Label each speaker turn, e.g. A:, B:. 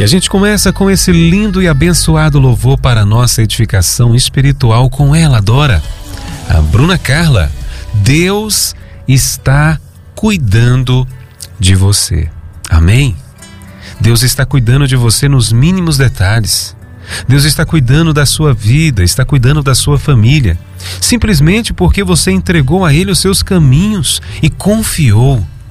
A: E a gente começa com esse lindo e abençoado louvor para a nossa edificação espiritual com ela, Dora, a Bruna Carla. Deus está cuidando de você. Amém? Deus está cuidando de você nos mínimos detalhes. Deus está cuidando da sua vida, está cuidando da sua família, simplesmente porque você entregou a Ele os seus caminhos e confiou.